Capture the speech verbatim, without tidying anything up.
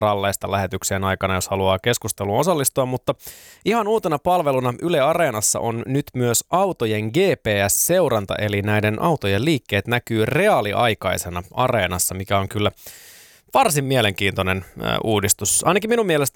ralleista lähetykseen aikana, jos haluaa keskusteluun osallistua, mutta ihan uutena palveluna Yle Areenassa on nyt myös autojen G P S-seuranta, eli näiden autojen liikkeet näkyy reaaliaikaisena Areenassa, mikä on kyllä varsin mielenkiintoinen uudistus. Ainakin minun mielestä